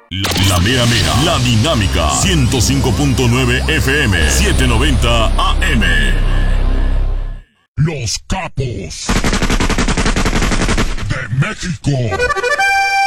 La mera mera, la dinámica, 105.9 FM, 790 AM. Los capos de México.